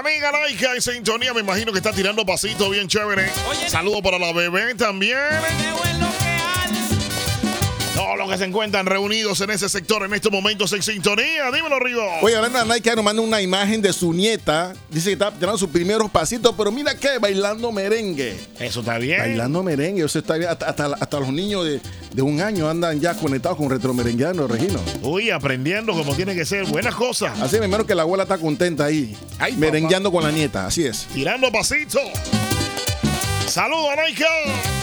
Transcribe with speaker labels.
Speaker 1: amiga Laika en sintonía, me imagino que está tirando pasitos bien chévere. Saludos para la bebé también. Todos los que se encuentran reunidos en ese sector en estos momentos en sintonía. Dímelo, Rigo.
Speaker 2: Oye, hablando de Laika, nos manda una imagen de su nieta. Dice que está tirando sus primeros pasitos, pero mira qué, bailando merengue.
Speaker 1: Eso está bien.
Speaker 2: Bailando merengue, o sea, está bien. Hasta los niños de 1 año andan ya conectados con retromerengueando, Regino.
Speaker 1: Uy, aprendiendo como tiene que ser. Buenas cosas.
Speaker 2: Así, menos que la abuela está contenta ahí.
Speaker 1: Ay,
Speaker 2: merengueando con la nieta, así es.
Speaker 1: Tirando pasitos. Saludos, Laika.